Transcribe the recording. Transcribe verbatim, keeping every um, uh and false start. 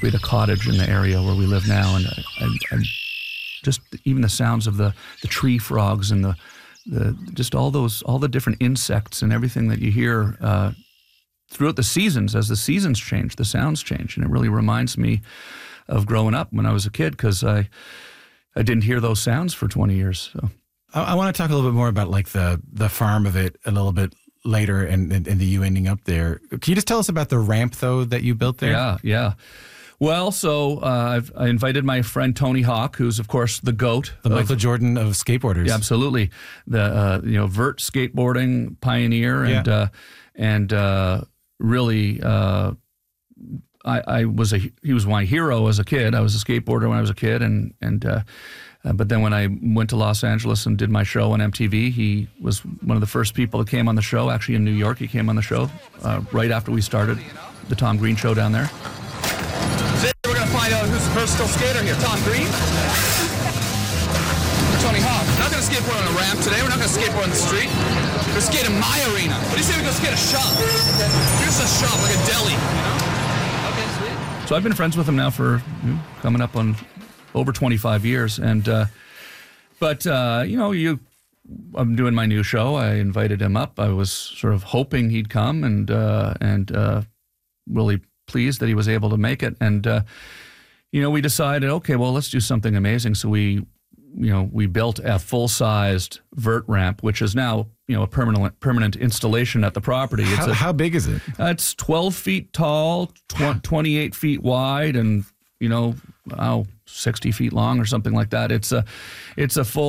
create a cottage in the area where we live now, and I, I, I just even the sounds of the, the tree frogs and the the just all those all the different insects and everything that you hear uh, throughout the seasons. As the seasons change, the sounds change, and it really reminds me of growing up when I was a kid, because I I didn't hear those sounds for twenty years. So I, I want to talk a little bit more about like the the farm of it a little bit later, and, and, and the you ending up there. Can you just tell us about the ramp though that you built there? Yeah, yeah. Well, so uh, I've, I invited my friend Tony Hawk, who's of course the GOAT, the of, Michael Jordan of skateboarders. Yeah, absolutely. The uh, you know vert skateboarding pioneer, and yeah. uh, and uh, really, uh, I, I was a he was my hero as a kid. I was a skateboarder when I was a kid, and and uh, uh, but then when I went to Los Angeles and did my show on M T V, he was one of the first people that came on the show. Actually, in New York, he came on the show uh, right after we started the Tom Green Show down there. We're going to find out who's the first still skater here. Tom Green? Or Tony Hawk? We're not going to skateboard on a ramp today. We're not going to skateboard on the street. We're going to skate in my arena. What do you say we go skate a shop? Here's a shop, like a deli, you know? Okay, sweet. So I've been friends with him now for you know, coming up on over twenty-five years. And uh, But, uh, you know, you... I'm doing my new show. I invited him up. I was sort of hoping he'd come, and uh, and uh, really pleased that he was able to make it. And uh, you know, we decided, okay, well, let's do something amazing. So we, you know, we built a full-sized vert ramp, which is now you know a permanent permanent installation at the property. It's How, a, how big is it? uh, it's twelve feet tall, tw- twenty-eight feet wide, and you know, oh, sixty feet long or something like that. It's a, it's a full.